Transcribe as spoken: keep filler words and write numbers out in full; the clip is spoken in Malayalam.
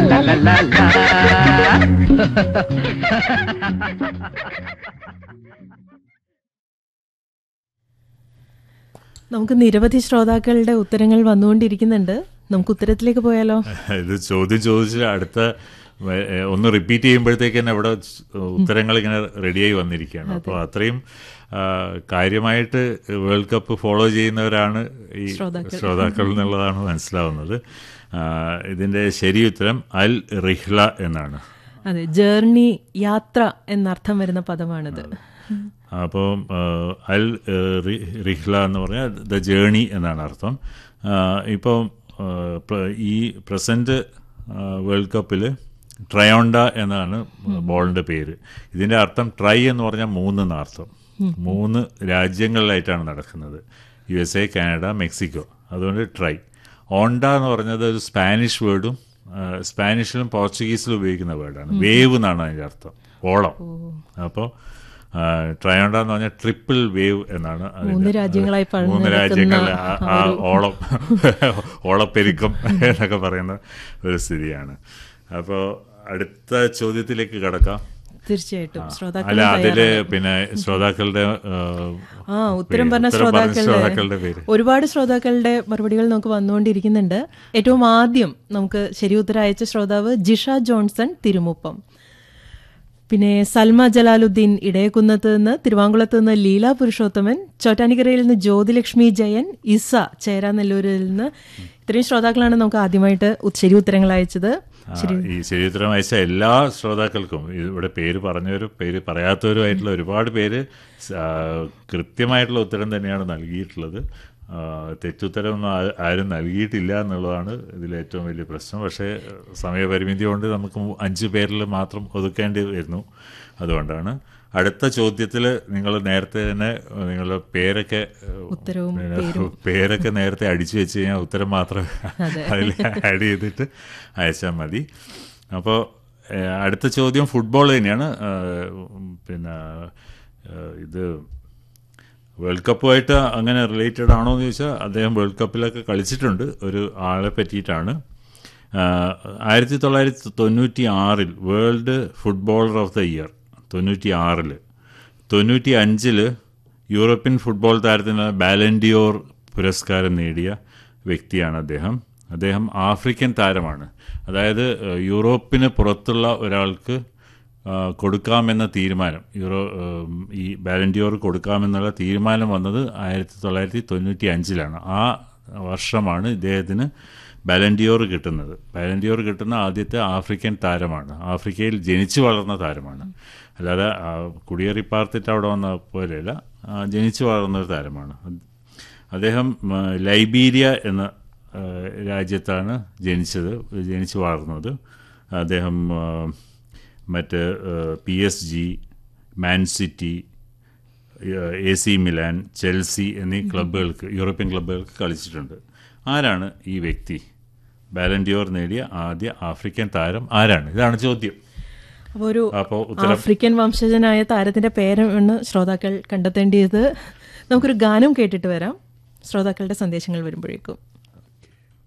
നമുക്ക് നിരവധി ശ്രോതാക്കളുടെ ഉത്തരങ്ങൾ വന്നുകൊണ്ടിരിക്കുന്നുണ്ട്. നമുക്ക് ഉത്തരത്തിലേക്ക് പോയാലോ? ഇത് ചോദ്യം ചോദിച്ച് അടുത്ത ഒന്ന് റിപ്പീറ്റ് ചെയ്യുമ്പോഴത്തേക്ക് തന്നെ ഇവിടെ ഉത്തരങ്ങൾ ഇങ്ങനെ റെഡിയായി വന്നിരിക്കുകയാണ്. അപ്പോൾ അത്രയും കാര്യമായിട്ട് വേൾഡ് കപ്പ് ഫോളോ ചെയ്യുന്നവരാണ് ഈ ശ്രോതാക്കൾ എന്നുള്ളതാണ് മനസ്സിലാവുന്നത്. ഇതിൻ്റെ ശരി ഉത്തരം അൽ റിഹ്ല എന്നാണ്. അതെ, ജേർണി, യാത്ര എന്നർത്ഥം വരുന്ന പദമാണിത്. അപ്പോൾ അൽ റിഹ്ല എന്ന് പറഞ്ഞാൽ ദ ജേണി എന്നാണ് അർത്ഥം. ഇപ്പം ഈ പ്രസൻറ്റ് വേൾഡ് കപ്പിൽ ട്രയോണ്ട എന്നാണ് ബോളിൻ്റെ പേര്. ഇതിൻ്റെ അർത്ഥം ട്രൈ എന്ന് പറഞ്ഞാൽ മൂന്ന് എന്നർത്ഥം. മൂന്ന് രാജ്യങ്ങളിലായിട്ടാണ് നടക്കുന്നത്, U S A, Canada, Mexico. അതുകൊണ്ട് ട്രൈ. ഓണ്ട എന്ന് പറഞ്ഞത് ഒരു സ്പാനിഷ് വേർഡും സ്പാനിഷിലും പോർച്ചുഗീസിലും ഉപയോഗിക്കുന്ന വേർഡാണ്. വേവ് എന്നാണ് അതിൻ്റെ അർത്ഥം, ഓളം. അപ്പോൾ ട്രയോണ്ട എന്ന് പറഞ്ഞാൽ ട്രിപ്പിൾ വേവ് എന്നാണ്. മൂന്ന് രാജ്യങ്ങളായി മൂന്ന് രാജ്യങ്ങളിൽ ആ ഓളം ഓളപ്പെരുക്കം എന്നൊക്കെ പറയുന്ന ഒരു സ്ഥിതിയാണ്. അപ്പോൾ അടുത്ത ചോദ്യത്തിലേക്ക് കടക്കാം. തീർച്ചയായിട്ടും. അല്ല, അതില് പിന്നെ ശ്രോതാക്കളുടെ ആ ഉത്തരം പറഞ്ഞ ശ്രോതാക്കളുടെ പേര്, ഒരുപാട് ശ്രോതാക്കളുടെ മറുപടികൾ നമുക്ക് വന്നുകൊണ്ടിരിക്കുന്നുണ്ട്. ഏറ്റവും ആദ്യം നമുക്ക് ശരി ഉത്തരം അയച്ച ശ്രോതാവ് ജിഷ ജോൺസൺ തിരുമുപ്പം, പിന്നെ സൽമ ജലാലുദ്ദീൻ ഇടയക്കുന്നത്ത് നിന്ന്, തിരുവാങ്കുളത്ത് നിന്ന് ലീല പുരുഷോത്തമൻ, ചോറ്റാനിക്കരയിൽ നിന്ന് ജ്യോതിലക്ഷ്മി ജയൻ, ഇസ ചേരാനെല്ലൂരിൽ നിന്ന്. ഇത്രയും ശ്രോതാക്കളാണ് നമുക്ക് ആദ്യമായിട്ട് ശരി ഉത്തരങ്ങൾ അയച്ചത്. ഈ ശരി ഉത്തരം അയച്ച എല്ലാ ശ്രോതാക്കൾക്കും, ഇവിടെ പേര് പറഞ്ഞവരും പേര് പറയാത്തവരുമായിട്ടുള്ള ഒരുപാട് പേര് കൃത്യമായിട്ടുള്ള ഉത്തരം തന്നെയാണ് നൽകിയിട്ടുള്ളത്. തെറ്റുത്തരമൊന്നും ആരും നൽകിയിട്ടില്ല എന്നുള്ളതാണ് ഇതിലേറ്റവും വലിയ പ്രശ്നം. പക്ഷേ സമയപരിമിതി കൊണ്ട് നമുക്ക് അഞ്ച് പേരിൽ മാത്രം ഒതുക്കേണ്ടി വരുന്നു. അതുകൊണ്ടാണ് അടുത്ത ചോദ്യത്തിൽ നിങ്ങൾ നേരത്തെ തന്നെ നിങ്ങളുടെ പേരൊക്കെ പേരൊക്കെ നേരത്തെ അടിച്ചു വെച്ച് കഴിഞ്ഞാൽ ഉത്തരം മാത്രം അതിൽ ആഡ് ചെയ്തിട്ട് അയച്ചാൽ മതി. അപ്പോൾ അടുത്ത ചോദ്യം ഫുട്ബോൾ തന്നെയാണ്. പിന്നെ ഇത് വേൾഡ് കപ്പുമായിട്ട് അങ്ങനെ റിലേറ്റഡ് ആണോ എന്ന് ചോദിച്ചാൽ അദ്ദേഹം വേൾഡ് കപ്പിലൊക്കെ കളിച്ചിട്ടുണ്ട്. ഒരു ആളെ പറ്റിയിട്ടാണ്. ആയിരത്തി തൊള്ളായിരത്തി തൊണ്ണൂറ്റി ആറിൽ world footballer of the year, തൊണ്ണൂറ്റി ആറിൽ തൊണ്ണൂറ്റി അഞ്ചിൽ യൂറോപ്യൻ ഫുട്ബോൾ താരത്തിന് ബാലൻഡിയോർ പുരസ്കാരം നേടിയ വ്യക്തിയാണ് അദ്ദേഹം. അദ്ദേഹം ആഫ്രിക്കൻ താരമാണ്. അതായത് യൂറോപ്പിന് പുറത്തുള്ള ഒരാൾക്ക് കൊടുക്കാമെന്ന തീരുമാനം, യൂറോ ഈ ബാലൻഡിയോർ കൊടുക്കാമെന്നുള്ള തീരുമാനം വന്നത് ആയിരത്തി തൊള്ളായിരത്തി തൊണ്ണൂറ്റി അഞ്ചിലാണ്. ആ വർഷമാണ് ഇദ്ദേഹത്തിന് ബാലൻഡിയോർ കിട്ടുന്നത്. ബാലൻഡിയോർ കിട്ടുന്ന ആദ്യത്തെ ആഫ്രിക്കൻ താരമാണ്. ആഫ്രിക്കയിൽ ജനിച്ചു വളർന്ന താരമാണ്. അല്ലാതെ കുടിയേറി പാർത്തിട്ട് അവിടെ വന്ന പോലെയല്ല, ജനിച്ചു വളർന്നൊരു താരമാണ്. അദ്ദേഹം ലൈബീരിയ എന്ന രാജ്യത്താണ് ജനിച്ചത്, ജനിച്ചു വളർന്നത്. അദ്ദേഹം മറ്റ് P S G, Man City, A C Milan, Chelsea എന്നീ ക്ലബ്ബുകൾക്ക്, യൂറോപ്യൻ ക്ലബ്ബുകൾക്ക് കളിച്ചിട്ടുണ്ട്. ആരാണ് ഈ വ്യക്തി? ബാലൻഡിയോർ നേടിയ ആദ്യ ആഫ്രിക്കൻ താരം ആരാണ്? ഇതാണ് ചോദ്യം. അപ്പോൾ ഒരു ആഫ്രിക്കൻ വംശജനായ താരത്തിൻ്റെ പേരാണ് ശ്രോതാക്കൾ കണ്ടെത്തേണ്ടത്. നമുക്കൊരു ഗാനം കേട്ടിട്ട് വരാം, ശ്രോതാക്കളുടെ സന്ദേശങ്ങൾ വരുമ്പോഴേക്കും.